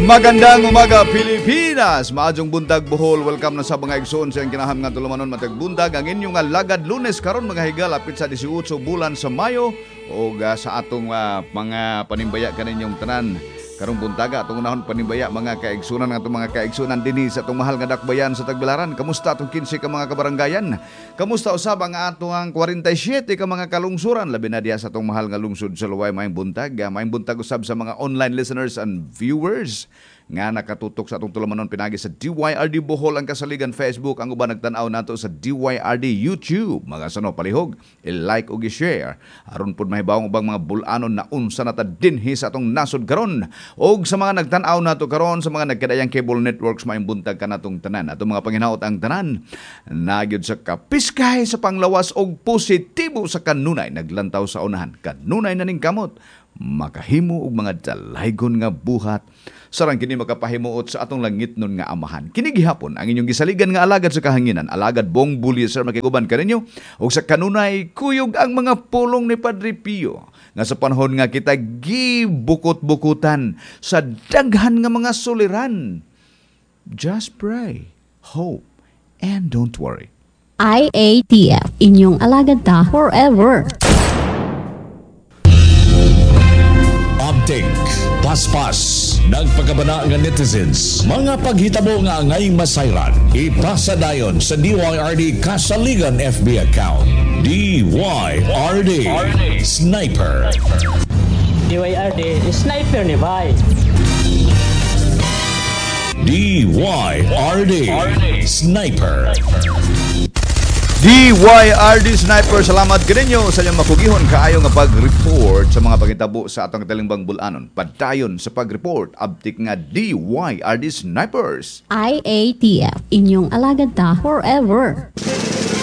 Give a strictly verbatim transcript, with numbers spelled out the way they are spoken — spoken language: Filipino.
Magandang umaga Pilipinas, maadjong buntag Bohol. Welcome na sa mga igsoon sa kinaham nga tulumanon matag buntag ang inyong alagad Lunes karon mga higa lapit sa eighteen bulan sa Mayo o uh, sa atong uh, mga panimbaya kaninyong tanan. Karong buntaga atong unahon panimbaya mga kaigsunan nga atong mga kaigsunan dinhi sa atong mahal nga dakbayan sa Tagbilaran. Kamusta atong fifteen ka mga kabaranggayan? Kamusta usab ang atong forty-seven ka mga kalungsuran labi na diha sa atong mahal nga lungsod sa Luway maayong buntag. Maayong buntag usab sa mga online listeners and viewers nga nakatutok sa atong tulumanon pinagi sa D Y R D Bohol ang kasaligan Facebook, ang uban nagtan-aw nato sa D Y R D YouTube. Mga sano palihog, i-like ug i-share aron pud mahibawong ubang mga bul-anon na unsa nata dinhi sa atong nasod karon. Og sa mga nagtan-aw nato karon sa mga nagkadayang cable networks maayong buntag kanatong tanan. Atong mga panginahot ang tanan nagyud sa kapiskay sa panglawas og positibo sa kanunay naglantaw sa unahan. Kanunay na ning kamot makahimo og mga dalaygon nga buhat sarang kini makapahimuot sa atong langit nun nga amahan. Kini gihapon ang inyong gisaligan nga alagad sa kahanginan, alagad Bong Bully sir makiguban kaninyo ug sa kanunay kuyog ang mga pulong ni Padre Pio nga sa panahon nga kita gibukot-bukutan sa daghan nga mga suliran. Just pray, hope, and don't worry. I A T F, inyong alagad ta forever. Update, paspas, nagpagabana nga netizens, mga paghitabo nga angay masayran, ipasa dayon sa D Y R D Kasaligan F B account. D Y R D Sniper. D Y R D Sniper ni Bay. D Y R D Sniper. D Y R D Sniper, salamat kaninyo sa inyong makugihon kaayo nga pag-report sa mga pagitabo sa atong katalimbang bulanon. Padayon sa pag-report, abtik nga D Y R D Snipers. I A T F, inyong alagad ta forever.